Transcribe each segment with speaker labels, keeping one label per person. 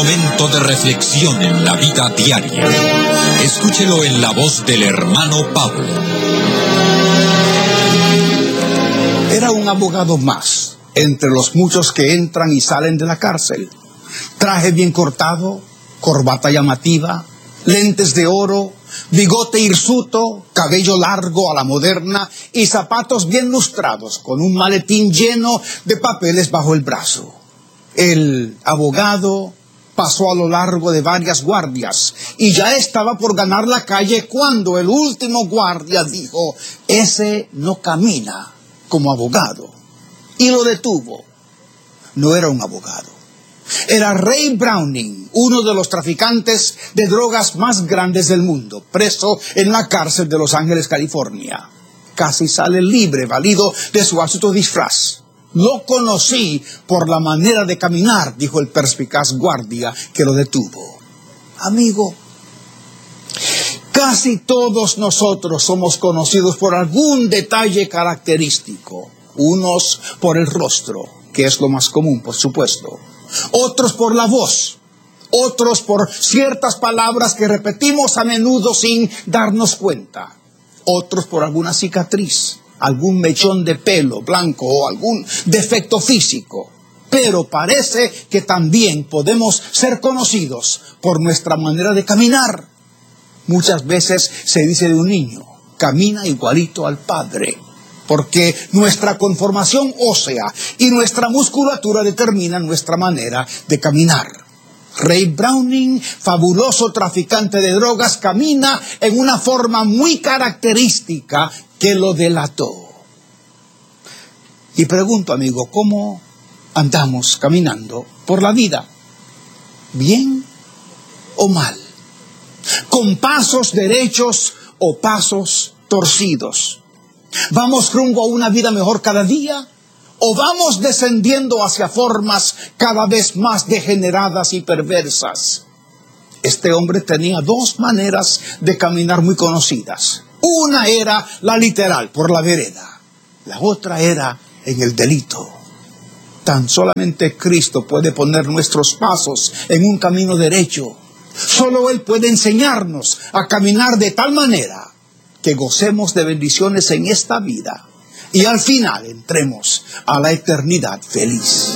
Speaker 1: momento de reflexión en la vida diaria. Escúchelo en la voz del hermano Pablo.
Speaker 2: Era un abogado más entre los muchos que entran y salen de la cárcel. Traje bien cortado, corbata llamativa, lentes de oro, bigote hirsuto, cabello largo a la moderna y zapatos bien lustrados con un maletín lleno de papeles bajo el brazo. El abogado pasó a lo largo de varias guardias y ya estaba por ganar la calle cuando el último guardia dijo: ese no camina como abogado. Y lo detuvo. No era un abogado. Era Ray Browning, uno de los traficantes de drogas más grandes del mundo, preso en la cárcel de Los Ángeles, California. Casi sale libre, valido de su astuto disfraz. Lo conocí por la manera de caminar, dijo el perspicaz guardia que lo detuvo. Amigo, casi todos nosotros somos conocidos por algún detalle característico. Unos por el rostro, que es lo más común, por supuesto. Otros por la voz. Otros por ciertas palabras que repetimos a menudo sin darnos cuenta. Otros por alguna cicatriz, algún mechón de pelo blanco o algún defecto físico. Pero parece que también podemos ser conocidos por nuestra manera de caminar. Muchas veces se dice de un niño: camina igualito al padre, porque nuestra conformación ósea y nuestra musculatura determinan nuestra manera de caminar. Ray Browning, fabuloso traficante de drogas, camina en una forma muy característica que lo delató. Y pregunto, amigo, ¿cómo andamos caminando por la vida? ¿Bien o mal? ¿Con pasos derechos o pasos torcidos? ¿Vamos rumbo a una vida mejor cada día? ¿O vamos descendiendo hacia formas cada vez más degeneradas y perversas? Este hombre tenía dos maneras de caminar muy conocidas. Una era la literal, por la vereda. La otra era en el delito. Tan solamente Cristo puede poner nuestros pasos en un camino derecho. Solo Él puede enseñarnos a caminar de tal manera que gocemos de bendiciones en esta vida y al final entremos a la eternidad feliz.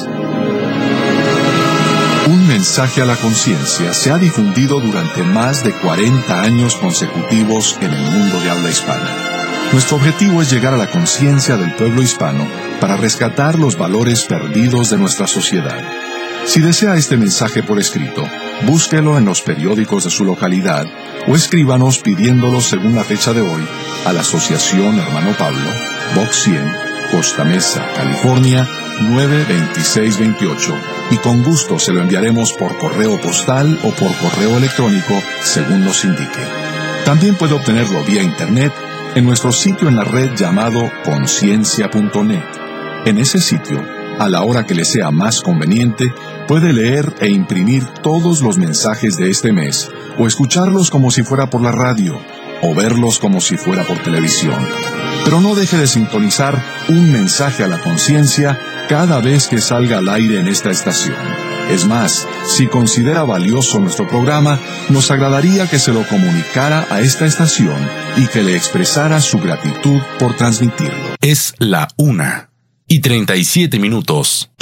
Speaker 3: Un mensaje a la conciencia se ha difundido durante más de 40 años consecutivos en el mundo de habla hispana. Nuestro objetivo es llegar a la conciencia del pueblo hispano para rescatar los valores perdidos de nuestra sociedad. Si desea este mensaje por escrito, búsquelo en los periódicos de su localidad o escríbanos pidiéndolo según la fecha de hoy a la Asociación Hermano Pablo, Box 100, Costa Mesa, California, 92628, y con gusto se lo enviaremos por correo postal o por correo electrónico según nos indique. También puede obtenerlo vía internet en nuestro sitio en la red llamado conciencia.net. En ese sitio, a la hora que le sea más conveniente, puede leer e imprimir todos los mensajes de este mes, o escucharlos como si fuera por la radio, o verlos como si fuera por televisión. Pero no deje de sintonizar un mensaje a la conciencia cada vez que salga al aire en esta estación. Es más, si considera valioso nuestro programa, nos agradaría que se lo comunicara a esta estación y que le expresara su gratitud por transmitirlo.
Speaker 4: Es la 1:37.